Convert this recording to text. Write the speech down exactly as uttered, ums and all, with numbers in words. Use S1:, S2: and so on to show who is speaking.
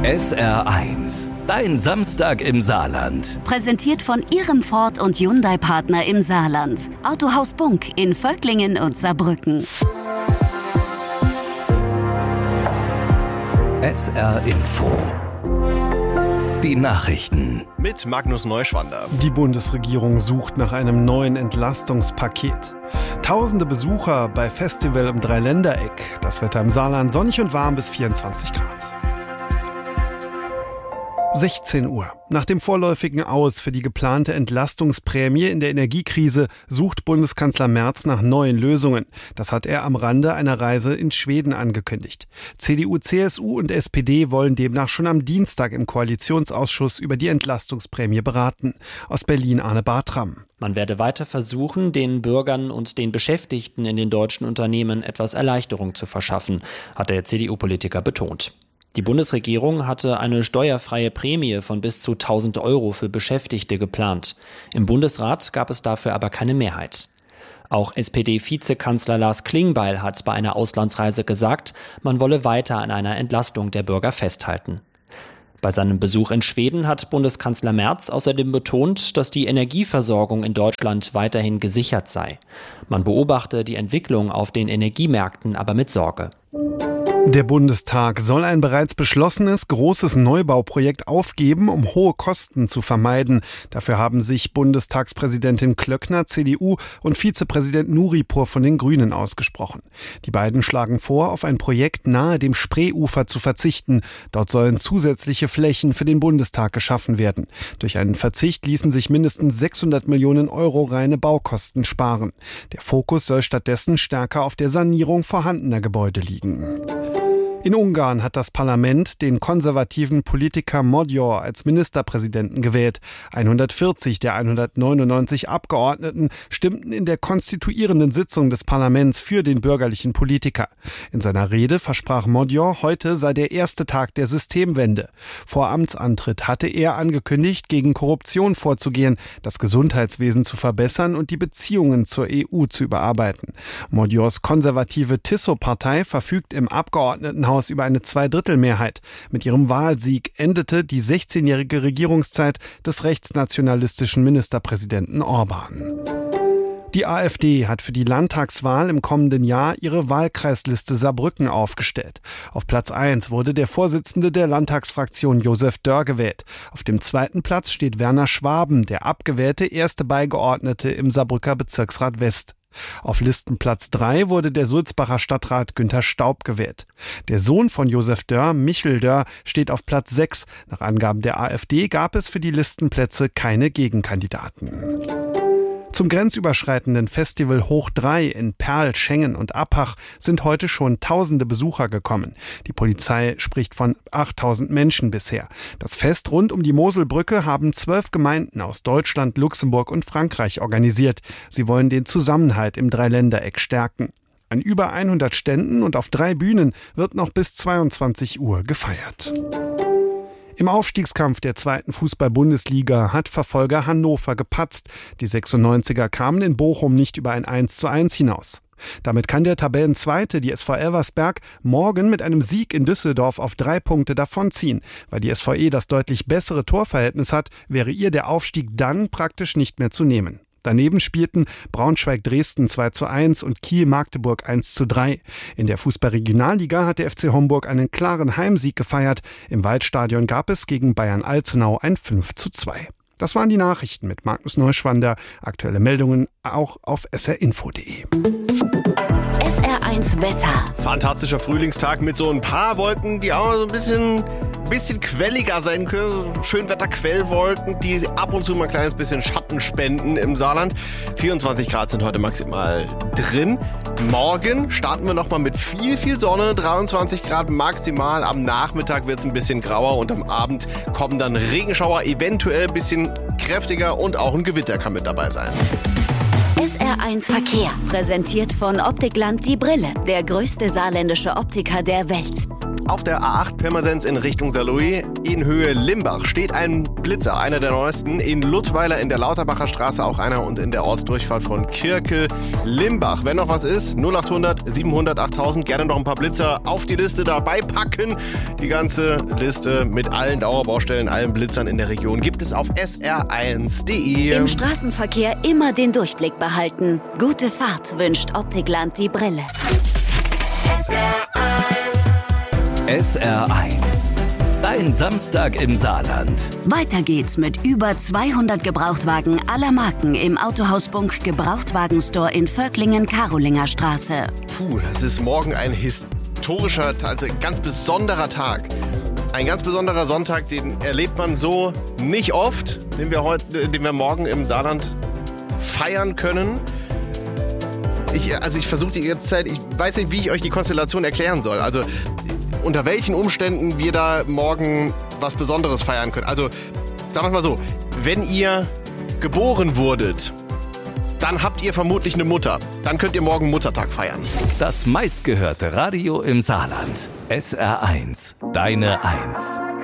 S1: S R eins, dein Samstag im Saarland.
S2: Präsentiert von Ihrem Ford und Hyundai-Partner im Saarland. Autohaus Bunk in Völklingen und Saarbrücken.
S1: S R Info. Die Nachrichten.
S3: Mit Magnus Neuschwander.
S4: Die Bundesregierung sucht nach einem neuen Entlastungspaket. Tausende Besucher bei Festival im Dreiländereck. Das Wetter im Saarland sonnig und warm bis vierundzwanzig Grad. sechzehn Uhr. Nach dem vorläufigen Aus für die geplante Entlastungsprämie in der Energiekrise sucht Bundeskanzler Merz nach neuen Lösungen. Das hat er am Rande einer Reise in Schweden angekündigt. C D U, C S U und S P D wollen demnach schon am Dienstag im Koalitionsausschuss über die Entlastungsprämie beraten. Aus Berlin Arne Bartram.
S5: Man werde weiter versuchen, den Bürgern und den Beschäftigten in den deutschen Unternehmen etwas Erleichterung zu verschaffen, hat der C D U-Politiker betont. Die Bundesregierung hatte eine steuerfreie Prämie von bis zu tausend Euro für Beschäftigte geplant. Im Bundesrat gab es dafür aber keine Mehrheit. Auch S P D-Vizekanzler Lars Klingbeil hat bei einer Auslandsreise gesagt, man wolle weiter an einer Entlastung der Bürger festhalten. Bei seinem Besuch in Schweden hat Bundeskanzler Merz außerdem betont, dass die Energieversorgung in Deutschland weiterhin gesichert sei. Man beobachte die Entwicklung auf den Energiemärkten aber mit Sorge.
S4: Der Bundestag soll ein bereits beschlossenes großes Neubauprojekt aufgeben, um hohe Kosten zu vermeiden. Dafür haben sich Bundestagspräsidentin Klöckner, C D U, und Vizepräsident Nuripur von den Grünen ausgesprochen. Die beiden schlagen vor, auf ein Projekt nahe dem Spreeufer zu verzichten. Dort sollen zusätzliche Flächen für den Bundestag geschaffen werden. Durch einen Verzicht ließen sich mindestens sechshundert Millionen Euro reine Baukosten sparen. Der Fokus soll stattdessen stärker auf der Sanierung vorhandener Gebäude liegen. In Ungarn hat das Parlament den konservativen Politiker Magyar als Ministerpräsidenten gewählt. hundertvierzig der hundertneunundneunzig Abgeordneten stimmten in der konstituierenden Sitzung des Parlaments für den bürgerlichen Politiker. In seiner Rede versprach Magyar, heute sei der erste Tag der Systemwende. Vor Amtsantritt hatte er angekündigt, gegen Korruption vorzugehen, das Gesundheitswesen zu verbessern und die Beziehungen zur E U zu überarbeiten. Magyars konservative Tiso-Partei verfügt im Abgeordnetenhaus über eine Zweidrittelmehrheit. Mit ihrem Wahlsieg endete die sechzehnjährige Regierungszeit des rechtsnationalistischen Ministerpräsidenten Orban. Die AfD hat für die Landtagswahl im kommenden Jahr ihre Wahlkreisliste Saarbrücken aufgestellt. Auf Platz eins wurde der Vorsitzende der Landtagsfraktion Josef Dörr gewählt. Auf dem zweiten Platz steht Werner Schwaben, der abgewählte erste Beigeordnete im Saarbrücker Bezirksrat West. Auf Listenplatz drei wurde der Sulzbacher Stadtrat Günther Staub gewählt. Der Sohn von Josef Dörr, Michel Dörr, steht auf Platz sechs. Nach Angaben der AfD gab es für die Listenplätze keine Gegenkandidaten. Zum grenzüberschreitenden Festival Hoch drei in Perl, Schengen und Appach sind heute schon tausende Besucher gekommen. Die Polizei spricht von achttausend Menschen bisher. Das Fest rund um die Moselbrücke haben zwölf Gemeinden aus Deutschland, Luxemburg und Frankreich organisiert. Sie wollen den Zusammenhalt im Dreiländereck stärken. An über hundert Ständen und auf drei Bühnen wird noch bis zweiundzwanzig Uhr gefeiert. Im Aufstiegskampf der zweiten Fußball-Bundesliga hat Verfolger Hannover gepatzt. Die sechsundneunziger kamen in Bochum nicht über ein eins zu eins hinaus. Damit kann der Tabellenzweite, die S V Elversberg, morgen mit einem Sieg in Düsseldorf auf drei Punkte davonziehen. Weil die S V E das deutlich bessere Torverhältnis hat, wäre ihr der Aufstieg dann praktisch nicht mehr zu nehmen. Daneben spielten Braunschweig-Dresden zwei zu eins und Kiel-Magdeburg eins zu drei. In der Fußball-Regionalliga hat der F C Homburg einen klaren Heimsieg gefeiert. Im Waldstadion gab es gegen Bayern-Alzenau ein fünf zu zwei. Das waren die Nachrichten mit Magnus Neuschwander. Aktuelle Meldungen auch auf s r info punkt d e.
S2: S R eins Wetter.
S3: Fantastischer Frühlingstag mit so ein paar Wolken, die auch so ein bisschen, bisschen quelliger sein können. So Schönwetter-Quellwolken, die ab und zu mal ein kleines bisschen Schatten spenden im Saarland. vierundzwanzig Grad sind heute maximal drin. Morgen starten wir nochmal mit viel, viel Sonne. dreiundzwanzig Grad maximal. Am Nachmittag wird es ein bisschen grauer und am Abend kommen dann Regenschauer, eventuell ein bisschen kräftiger und auch ein Gewitter kann mit dabei sein.
S2: S R eins Verkehr. Präsentiert von Optikland die Brille. Der größte saarländische Optiker der Welt.
S3: Auf der A acht Pirmasens in Richtung Saarlouis in Höhe Limbach steht ein Blitzer, einer der neuesten. In Luttweiler in der Lauterbacher Straße auch einer und in der Ortsdurchfahrt von Kirkel-Limbach. Wenn noch was ist, null acht hundert siebenhundert achttausend, gerne noch ein paar Blitzer auf die Liste dabei packen. Die ganze Liste mit allen Dauerbaustellen, allen Blitzern in der Region gibt es auf S R eins punkt de.
S2: Im Straßenverkehr immer den Durchblick behalten. Gute Fahrt wünscht Optikland die Brille.
S1: S R eins. Dein Samstag im Saarland.
S2: Weiter geht's mit über zweihundert Gebrauchtwagen aller Marken im Autohaus Bunk Gebrauchtwagenstore in Völklingen-Karolinger Straße.
S3: Puh, das ist morgen ein historischer, also ein ganz besonderer Tag. Ein ganz besonderer Sonntag, den erlebt man so nicht oft, den wir heute, den wir morgen im Saarland feiern können. Ich, also ich versuche die ganze Zeit, ich weiß nicht, wie ich euch die Konstellation erklären soll. Also unter welchen Umständen wir da morgen was Besonderes feiern können. Also sagen wir mal so, wenn ihr geboren wurdet, dann habt ihr vermutlich eine Mutter. Dann könnt ihr morgen Muttertag feiern.
S1: Das meistgehörte Radio im Saarland. S R eins. Deine Eins.